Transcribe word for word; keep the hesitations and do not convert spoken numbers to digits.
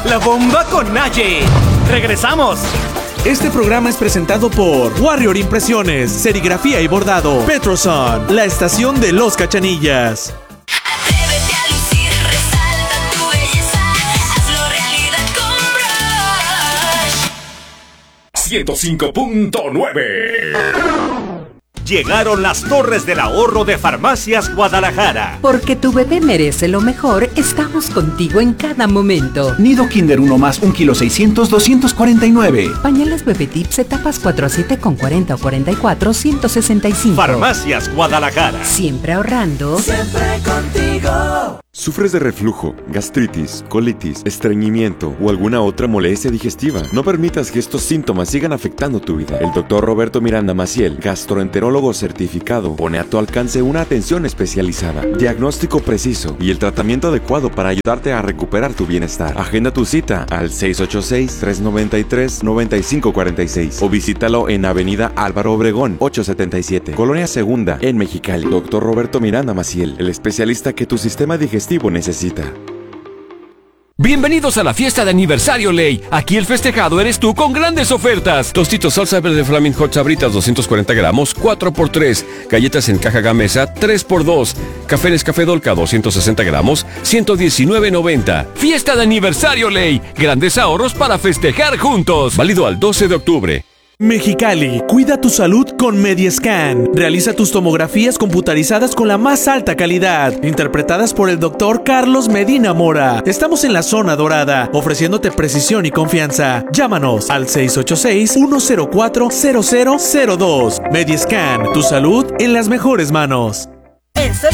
La bomba con Naye. ¡Regresamos! Este programa es presentado por Warrior Impresiones, Serigrafía y Bordado, Petroson, la estación de los Cachanillas. Atrévete a lucir, resalta tu belleza, hazlo realidad con Brush. ciento cinco punto nueve. Llegaron las torres del ahorro de Farmacias Guadalajara. Porque tu bebé merece lo mejor, estamos contigo en cada momento. Nido Kinder uno más, un kilo seiscientos, doscientos cuarenta y nueve. Pañales Bebé Tips, etapas cuatro a siete con cuarenta o cuarenta y cuatro, ciento sesenta y cinco. Farmacias Guadalajara. Siempre ahorrando. Siempre contigo. ¿Sufres de reflujo, gastritis, colitis, estreñimiento o alguna otra molestia digestiva? No permitas que estos síntomas sigan afectando tu vida. El doctor Roberto Miranda Maciel, gastroenterólogo certificado, pone a tu alcance una atención especializada, diagnóstico preciso y el tratamiento adecuado para ayudarte a recuperar tu bienestar. Agenda tu cita al seis ocho seis, tres nueve tres, nueve cinco cuatro seis o visítalo en Avenida Álvaro Obregón, ochocientos setenta y siete, Colonia Segunda, en Mexicali. Doctor Roberto Miranda Maciel, el especialista que tu sistema digestivo necesita. Bienvenidos a la fiesta de aniversario Ley. Aquí el festejado eres tú con grandes ofertas. Tostitos salsa verde Flaming Hot Sabritas doscientos cuarenta gramos, cuatro por tres. Galletas en caja Gamesa, tres por dos. Café Nescafé Dolca doscientos sesenta gramos, ciento diecinueve noventa. Fiesta de aniversario Ley. Grandes ahorros para festejar juntos. Válido al doce de octubre. Mexicali, cuida tu salud con Mediascan. Realiza tus tomografías computarizadas con la más alta calidad, interpretadas por el doctor Carlos Medina Mora. Estamos en la zona dorada, ofreciéndote precisión y confianza. Llámanos al seis ocho seis, uno cero cuatro, cero cero cero dos. Mediascan, tu salud en las mejores manos.